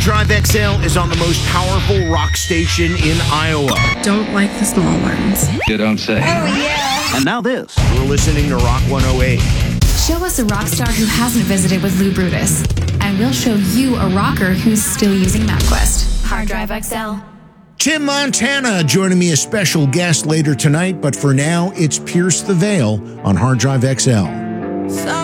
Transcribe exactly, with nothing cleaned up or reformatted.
Drive X L is on the most powerful rock station in Iowa. Don't like the small ones. You don't say. Oh, yeah. And now this. We're listening to Rock one oh eight. Show us a rock star who hasn't visited with Lou Brutus, and we'll show you a rocker who's still using MapQuest. Hard Drive X L. Tim Montana joining me, a special guest later tonight, but for now, it's Pierce the Veil on Hard Drive X L.